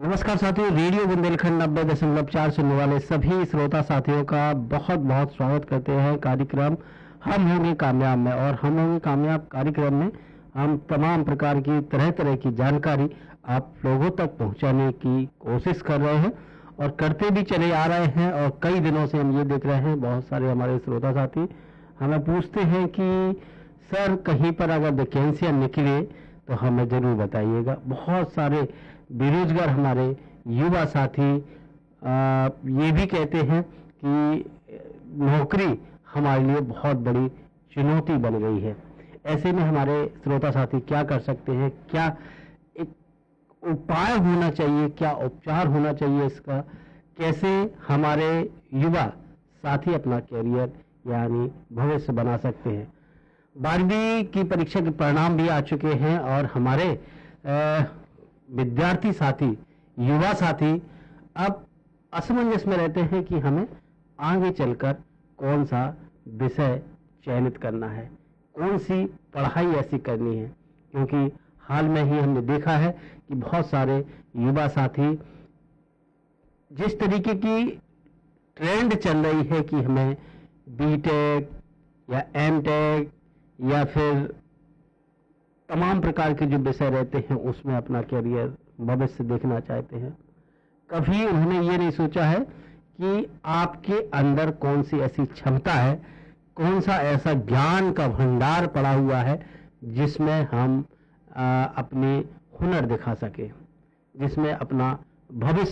नमस्कार साथियों, रेडियो बुंदेलखंड 90.4 सुनने वाले सभी श्रोता साथियों का बहुत बहुत स्वागत करते हैं कार्यक्रम हम होंगे कामयाब में। और हम होंगे कामयाब कार्यक्रम में हम तमाम प्रकार की तरह तरह की जानकारी आप लोगों तक पहुंचाने की कोशिश कर रहे हैं और करते भी चले आ रहे हैं। और कई दिनों से हम ये देख रहे हैं, बहुत सारे हमारे श्रोता साथी हमें पूछते हैं कि सर कहीं पर अगर वैकेंसियां निकले तो हमें जरूर बताइएगा। बहुत सारे बेरोजगार हमारे युवा साथी ये भी कहते हैं कि नौकरी हमारे लिए बहुत बड़ी चुनौती बन गई है। ऐसे में हमारे श्रोता साथी क्या कर सकते हैं, क्या एक उपाय होना चाहिए, क्या उपचार होना चाहिए इसका, कैसे हमारे युवा साथी अपना कैरियर यानी भविष्य बना सकते हैं। 12वीं की परीक्षा के परिणाम भी आ चुके हैं और हमारे विद्यार्थी साथी, युवा साथी अब असमंजस में रहते हैं कि हमें आगे चलकर कौन सा विषय चयनित करना है, कौन सी पढ़ाई ऐसी करनी है। क्योंकि हाल में ही हमने देखा है कि बहुत सारे युवा साथी जिस तरीके की ट्रेंड चल रही है कि हमें बीटेक या एमटेक या फिर तमाम प्रकार के जो विषय रहते हैं उसमें अपना करियर भविष्य देखना चाहते हैं। कभी उन्होंने ये नहीं सोचा है कि आपके अंदर कौन सी ऐसी क्षमता है, कौन सा ऐसा ज्ञान का भंडार पड़ा हुआ है जिसमें हम अपने हुनर दिखा सके, जिसमें अपना भविष्य